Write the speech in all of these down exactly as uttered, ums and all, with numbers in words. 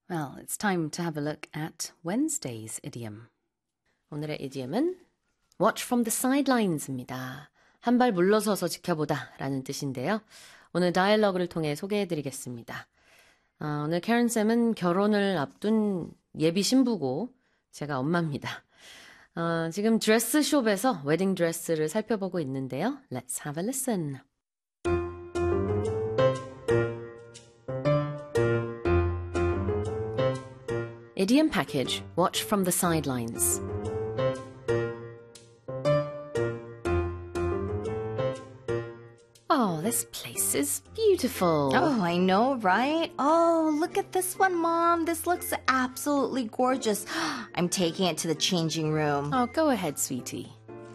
Well, it's time to have a look at Wednesday's idiom. 오늘의 idiom은 watch from the sidelines입니다. 한 발 물러서서 지켜보다 라는 뜻인데요. 오늘 다이얼로그를 통해 소개해드리겠습니다. 어, 오늘 캐런쌤은 결혼을 앞둔 예비 신부고 제가 엄마입니다. 어, 지금 드레스숍에서 웨딩 드레스를 살펴보고 있는데요. Let's have a listen. Idiom package, watch from the sidelines. Oh, this place is beautiful. Oh, I know, right? Oh, look at this one, Mom. This looks absolutely gorgeous. I'm taking it to the changing room. Oh, go ahead, sweetie.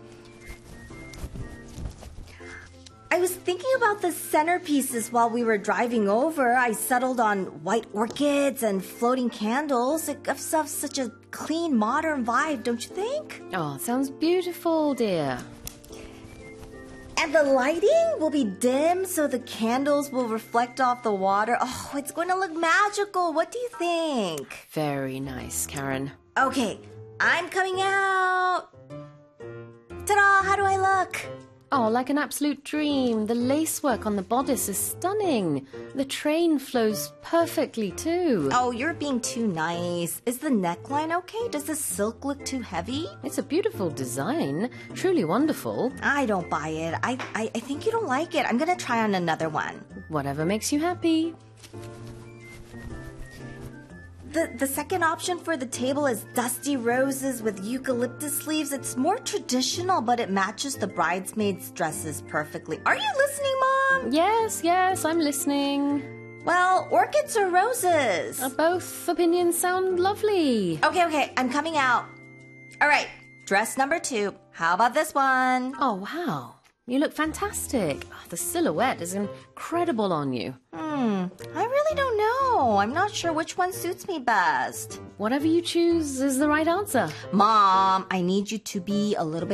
I was thinking about the centerpieces while we were driving over. I settled on white orchids and floating candles. It gives off such a clean, modern vibe, don't you think? Oh, sounds beautiful, dear. And the lighting will be dim so the candles will reflect off the water. Oh, it's going to look magical. What do you think? Very nice, Karen. Okay, I'm coming out. Ta-da! How do I look? Oh, like an absolute dream. The lacework on the bodice is stunning. The train flows perfectly, too. Oh, you're being too nice. Is the neckline okay? Does the silk look too heavy? It's a beautiful design. Truly wonderful. I don't buy it. I, I, I think you don't like it. I'm going to try on another one. Whatever makes you happy. The, the second option for the table is dusty roses with eucalyptus leaves. It's more traditional, but it matches the bridesmaids' dresses perfectly. Are you listening, Mom? Yes, yes, I'm listening. Well, orchids or roses? Uh, both opinions sound lovely. Okay, okay, I'm coming out. All right, dress number two. How about this one? Oh, wow. You look fantastic. Oh, the silhouette is incredible on you. Hmm, I really don't know. I'm not sure which one suits me best. Whatever you choose is the right answer. Mom, I need you to be a little bit